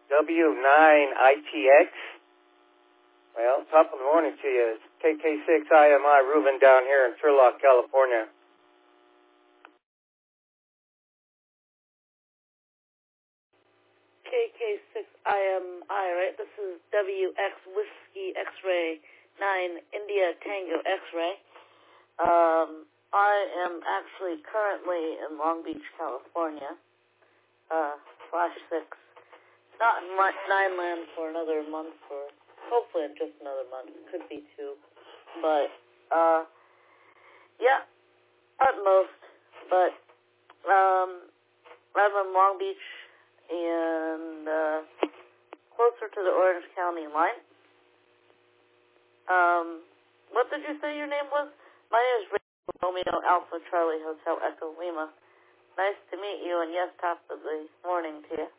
W9ITX. Well, top of the morning to you. It's KK6IMI Reuben down here in Turlock, California. KK6IMI, right? This is WX Whiskey X-Ray 9 India Tango X-Ray. I am actually currently in Long Beach, California, /6. Not in Nineland for another month, or hopefully in just another month. Could be 2. But, yeah, at most. But, I'm in Long Beach and closer to the Orange County line. What did you say your name was? My name is Romeo Alpha Charlie Hotel Echo Lima. Nice to meet you, and yes, top of the morning to you.